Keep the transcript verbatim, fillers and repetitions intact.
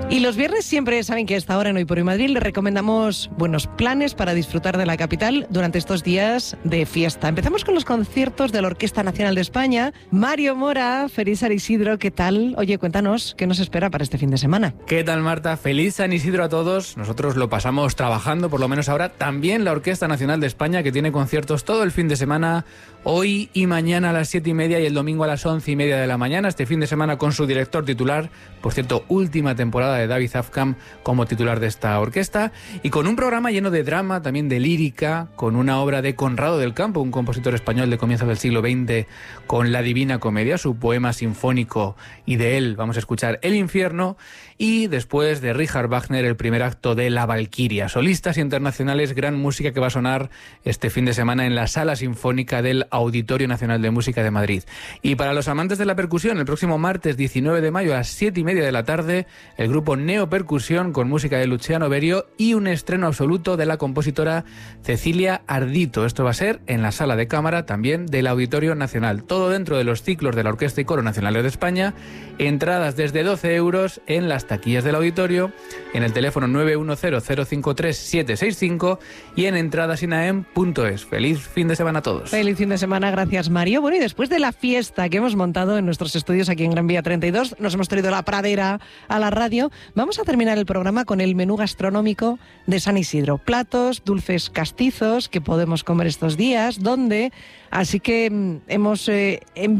Y los viernes siempre saben que a esta hora en Hoy por Hoy Madrid les recomendamos buenos planes para disfrutar de la capital durante estos días de fiesta. Empezamos con los conciertos de la Orquesta Nacional de España. Mario Mora, feliz San Isidro, ¿qué tal? Oye, cuéntanos, ¿qué nos espera para este fin de semana? ¿Qué tal, Marta? Feliz San Isidro a todos. Nosotros lo pasamos trabajando, por lo menos ahora. También la Orquesta Nacional de España, que tiene conciertos todo el fin de semana, hoy y mañana a las siete y media y el domingo a las once y media de la mañana. Este fin de semana con su director titular, por cierto, última temporada de David Afkam como titular de esta orquesta, y con un programa lleno de drama, también de lírica, con una obra de Conrado del Campo, un compositor español de comienzos del siglo veinte, con La Divina Comedia, su poema sinfónico, y de él vamos a escuchar El Infierno, y después de Richard Wagner el primer acto de La Valquiria. Solistas internacionales, gran música que va a sonar este fin de semana en la Sala Sinfónica del Auditorio Nacional de Música de Madrid. Y para los amantes de la percusión, el próximo martes diecinueve de mayo a las siete y media de la tarde, el grupo Neopercusión con música de Luciano Berio y un estreno absoluto de la compositora Cecilia Ardito. Esto va a ser en la Sala de Cámara también del Auditorio Nacional. Todo dentro de los ciclos de la Orquesta y Coro Nacionales de España. Entradas desde doce euros en las taquillas del auditorio, en el teléfono nueve uno cero, cero cinco tres, siete seis cinco y en entradasinaem punto es. Feliz fin de semana a todos. Feliz fin de semana, gracias, Mario. Bueno, y después de la fiesta que hemos montado en nuestros estudios aquí en Gran Vía treinta y dos, nos hemos traído la pradera a la radio. Vamos a terminar el programa con el menú gastronómico de San Isidro. Platos, dulces castizos que podemos comer estos días, ¿dónde? Así que hemos eh, enviado